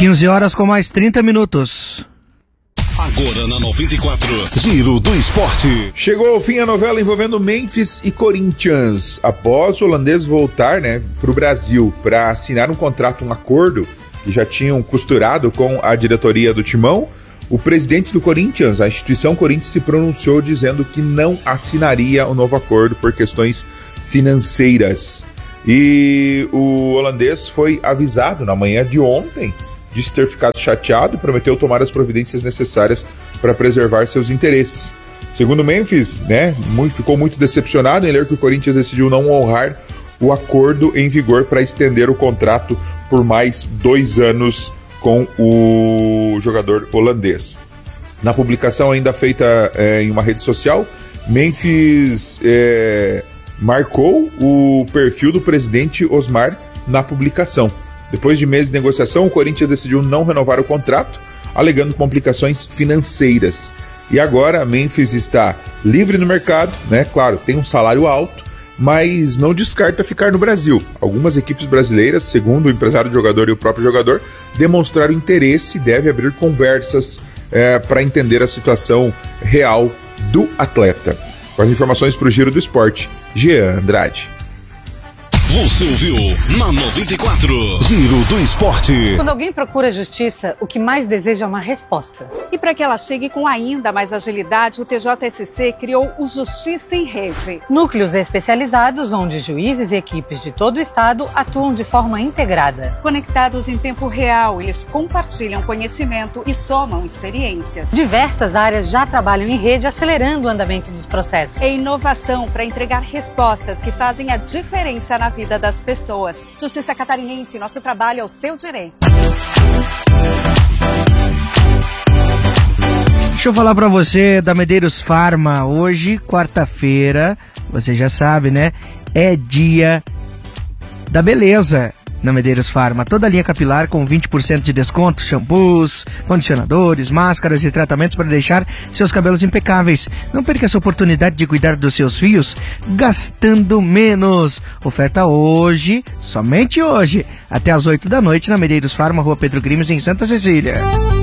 15 horas com mais 30 minutos. Agora na 94, Giro do Esporte. Chegou ao fim a novela envolvendo Memphis e Corinthians. Após o holandês voltar, para o Brasil para assinar um contrato, um acordo que já tinham costurado com a diretoria do Timão, o presidente do Corinthians, a instituição Corinthians, se pronunciou dizendo que não assinaria o novo acordo por questões financeiras. E o holandês foi avisado na manhã de ontem, disse ter ficado chateado e prometeu tomar as providências necessárias para preservar seus interesses. Segundo Memphis, ficou muito decepcionado em ler que o Corinthians decidiu não honrar o acordo em vigor para estender o contrato por mais 2 anos com o jogador holandês. Na publicação ainda feita em uma rede social, Memphis marcou o perfil do presidente Osmar na publicação. Depois de meses de negociação, o Corinthians decidiu não renovar o contrato, alegando complicações financeiras. E agora a Memphis está livre no mercado, Claro, tem um salário alto, mas não descarta ficar no Brasil. Algumas equipes brasileiras, segundo o empresário do jogador e o próprio jogador, demonstraram interesse e deve abrir conversas para entender a situação real do atleta. Com as informações para o Giro do Esporte, Jean Andrade. Você ouviu na 94, Giro do Esporte. Quando alguém procura justiça, o que mais deseja é uma resposta. E para que ela chegue com ainda mais agilidade, o TJSC criou o Justiça em Rede. Núcleos especializados onde juízes e equipes de todo o estado atuam de forma integrada. Conectados em tempo real, eles compartilham conhecimento e somam experiências. Diversas áreas já trabalham em rede, acelerando o andamento dos processos. É inovação para entregar respostas que fazem a diferença na vida das pessoas. Justiça Catarinense, nosso trabalho é o seu direito. Deixa eu falar pra você da Medeiros Pharma. Hoje, quarta-feira, você já sabe, é dia da beleza na Medeiros Pharma. Toda a linha capilar com 20% de desconto, shampoos, condicionadores, máscaras e tratamentos para deixar seus cabelos impecáveis. Não perca essa oportunidade de cuidar dos seus fios gastando menos. Oferta hoje, somente hoje, até às 8 da noite na Medeiros Pharma, Rua Pedro Grimes, em Santa Cecília.